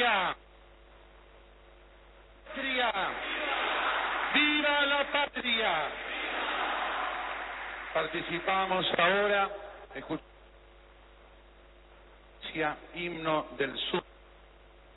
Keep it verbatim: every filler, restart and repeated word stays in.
patria! ¡Patria! ¡Viva la patria! Participamos ahora, escucha, himno del sur.